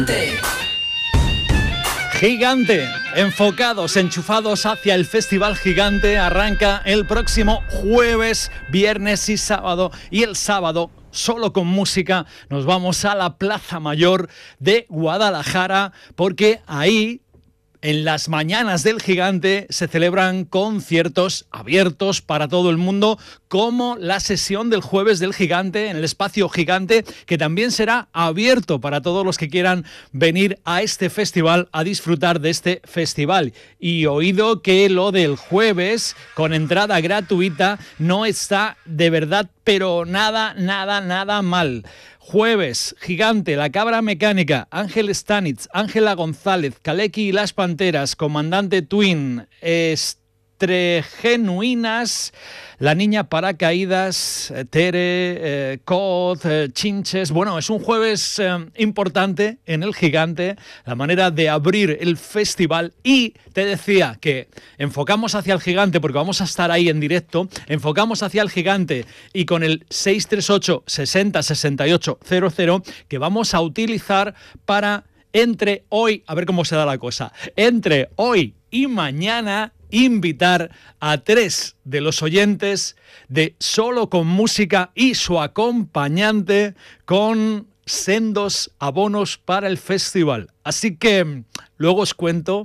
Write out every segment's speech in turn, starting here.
Gigante, enfocados, enchufados hacia el Festival Gigante, arranca el próximo jueves, viernes y sábado, y el sábado, solo con música, nos vamos a la Plaza Mayor de Guadalajara, porque ahí, en las mañanas del Gigante, se celebran conciertos abiertos para todo el mundo, como la sesión del jueves del Gigante en el Espacio Gigante, que también será abierto para todos los que quieran venir a este festival, a disfrutar de este festival. Y oído que lo del jueves, con entrada gratuita, no está de verdad, pero nada mal. Jueves, Gigante, La Cabra Mecánica, Ángel Stanitz, Ángela González, Kaleki y las Panteras, Comandante Twin, Estregenuinas, La Niña Paracaídas, Tere, Cod, Chinches. Bueno, es un jueves importante en el Gigante, la manera de abrir el festival. Y te decía que enfocamos hacia el Gigante porque vamos a estar ahí en directo, enfocamos hacia el Gigante y con el 638 60 68 00 que vamos a utilizar para entre hoy, a ver cómo se da la cosa, entre hoy y mañana invitar a 3 de los oyentes de Solo con Música y su acompañante con sendos abonos para el festival. Así que luego os cuento,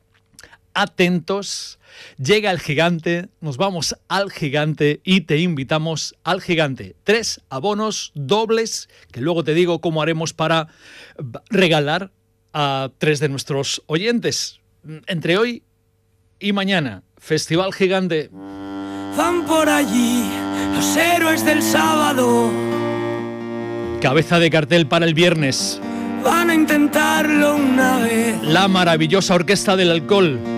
atentos, llega el Gigante, nos vamos al Gigante y te invitamos al Gigante. 3 abonos dobles, que luego te digo cómo haremos para regalar a 3 de nuestros oyentes. Entre hoy y mañana, Festival Gigante. Van por allí los héroes del sábado. Cabeza de cartel para el viernes. Van a intentarlo una vez. La maravillosa Orquesta del Alcohol.